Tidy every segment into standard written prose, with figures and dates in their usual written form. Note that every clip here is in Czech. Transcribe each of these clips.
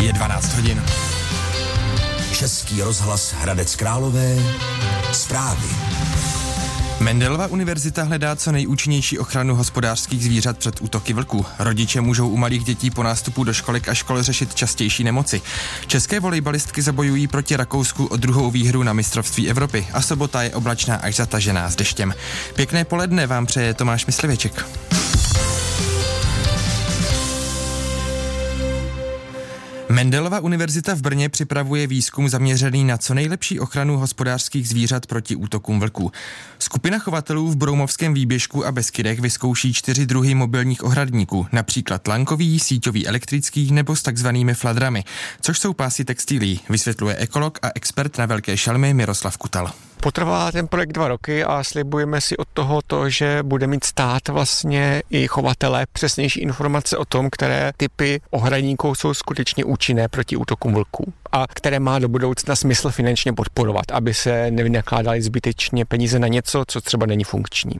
Je 12 hodin. Český rozhlas Hradec Králové. Zprávy. Mendelova univerzita hledá co nejúčinnější ochranu hospodářských zvířat před útoky vlků. Rodiče můžou u malých dětí po nástupu do školek a škol řešit častější nemoci. České volejbalistky zabojují proti Rakousku o druhou výhru na mistrovství Evropy a sobota je oblačná až zatažená s deštěm. Pěkné poledne vám přeje Tomáš Myslivěček. Mendelova univerzita v Brně připravuje výzkum zaměřený na co nejlepší ochranu hospodářských zvířat proti útokům vlků. Skupina chovatelů v Broumovském výběžku a Beskydech vyzkouší 4 druhy mobilních ohradníků, například lankový, síťový elektrický nebo s takzvanými fladrami, což jsou pásy textilí, vysvětluje ekolog a expert na velké šelmy Miroslav Kutal. Potrvá ten projekt 2 roky a slibujeme si od toho to, že bude mít stát vlastně i chovatelé přesnější informace o tom, které typy ohradníků jsou skutečně účinné proti útokům vlků a které má do budoucna smysl finančně podporovat, aby se nevynakládaly zbytečně peníze na něco, co třeba není funkční.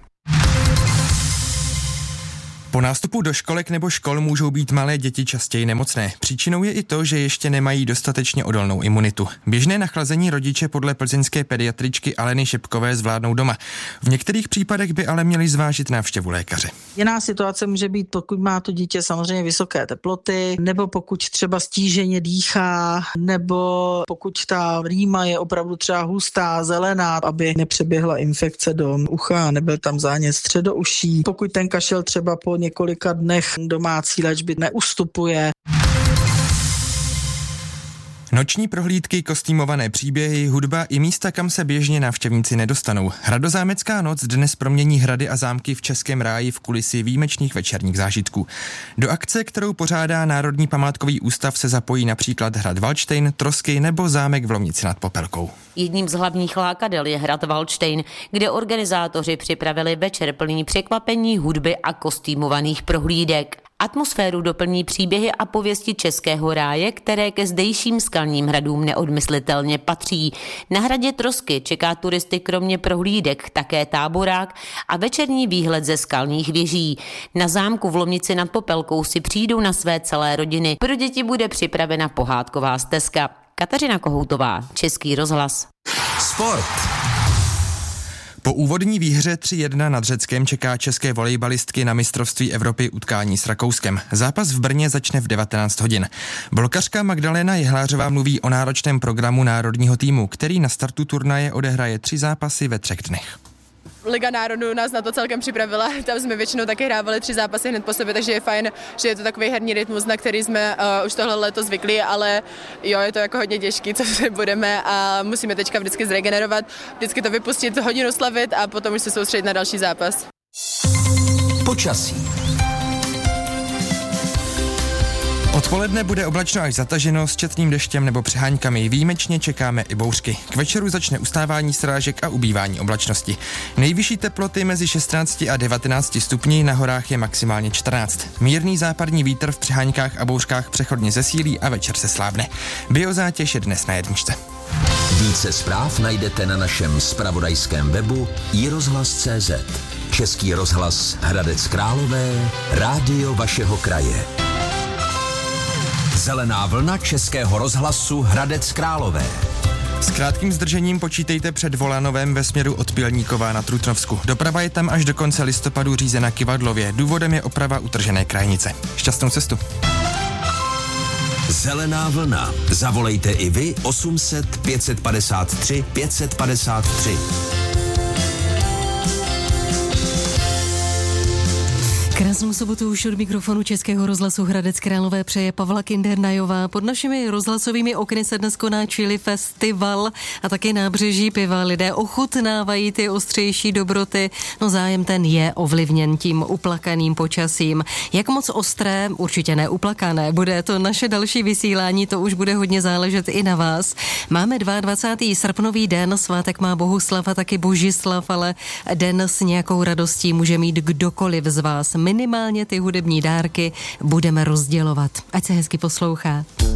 Po nástupu do školek nebo škol můžou být malé děti častěji nemocné. Příčinou je i to, že ještě nemají dostatečně odolnou imunitu. Běžné nachlazení rodiče podle plzeňské pediatričky Aleny Šipkové zvládnou doma. V některých případech by ale měli zvážit návštěvu lékaře. Jiná situace může být, pokud má to dítě samozřejmě vysoké teploty, nebo pokud třeba stíženě dýchá, nebo pokud ta rýma je opravdu třeba hustá, zelená, aby nepřeběhla infekce do ucha, nebyl tam zánět středouší. Pokud ten kašel třeba po několika dnech domácí léčby neustupuje. Noční prohlídky, kostýmované příběhy, hudba i místa, kam se běžně návštěvníci nedostanou. Hradozámecká noc dnes promění hrady a zámky v Českém ráji v kulisy výjimečných večerních zážitků. Do akce, kterou pořádá Národní památkový ústav, se zapojí například hrad Valdštejn, Trosky nebo zámek v Lomnici nad Popelkou. Jedním z hlavních lákadel je hrad Valdštejn, kde organizátoři připravili večer plný překvapení, hudby a kostýmovaných prohlídek. Atmosféru doplní příběhy a pověsti Českého ráje, které ke zdejším skalním hradům neodmyslitelně patří. Na hradě Trosky čeká turisty kromě prohlídek také táborák a večerní výhled ze skalních věží. Na zámku v Lomnici nad Popelkou si přijdou na své celé rodiny. Pro děti bude připravena pohádková stezka. Kateřina Kohoutová, Český rozhlas. Sport. Po úvodní výhře 3-1 nad Řeckem čeká české volejbalistky na mistrovství Evropy utkání s Rakouskem. Zápas v Brně začne v 19 hodin. Blokařka Magdalena Jehlářová mluví o náročném programu národního týmu, který na startu turnaje odehraje 3 zápasy ve 3 dnech. Liga národů nás na to celkem připravila, tam jsme většinou taky hrávali 3 zápasy hned po sobě, takže je fajn, že je to takový herní rytmus, na který jsme už tohle léto zvyklí, ale jo, je to jako hodně těžký, co se budeme a musíme teďka vždycky zregenerovat, vždycky to vypustit, hodinu slavit a potom už se soustředit na další zápas. Počasí. Odpoledne bude oblačno až zataženo s četným deštěm nebo přeháňkami. Výjimečně čekáme i bouřky. K večeru začne ustávání srážek a ubývání oblačnosti. Nejvyšší teploty mezi 16 a 19 stupni, na horách je maximálně 14. Mírný západní vítr v přeháňkách a bouřkách přechodně zesílí a večer se slábne. Biozátěž je dnes na 1. Více zpráv najdete na našem zpravodajském webu iRozhlas.cz. Český rozhlas Hradec Králové, rádio vašeho kraje. Zelená vlna Českého rozhlasu Hradec Králové. S krátkým zdržením počítejte před Volanovem ve směru od Pilníkova na Trutnovsku. Doprava je tam až do konce listopadu řízena kyvadlově. Důvodem je oprava utržené krajnice. Šťastnou cestu. Zelená vlna. Zavolejte i vy 800 553 553. Krásnou sobotu už od mikrofonu Českého rozhlasu Hradec Králové přeje Pavla Kindernajová. Pod našimi rozhlasovými okny se dnes koná Chili Festival a také nábřeží piva. Lidé ochutnávají ty ostřejší dobroty, no zájem ten je ovlivněn tím uplakaným počasím. Jak moc ostré, určitě neuplakané, bude to naše další vysílání, to už bude hodně záležet i na vás. Máme 22. srpnový den, svátek má Bohuslav a taky Božislav, ale den s nějakou radostí může mít kdokoliv z vás. Minimálně ty hudební dárky budeme rozdělovat. Ať se hezky poslouchá.